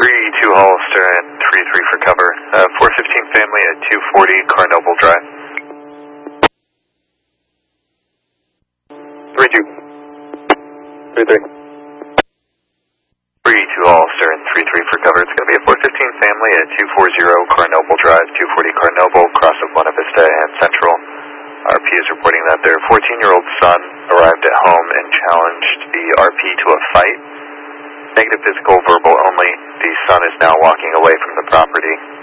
3-2 Hollister and 3-3 for cover. 415 family at 240 Carnoble Drive. 3-2. 3-3. 3-2 Hollister and 3-3 for cover. It's going to be a 415 family at 240 Carnoble Drive, 240 Carnoble, cross of Buena Vista and Central. RP is reporting that their 14-year-old son arrived at home and challenged the RP to a fight. Negative physical, verbal only. The son is now walking away from the property.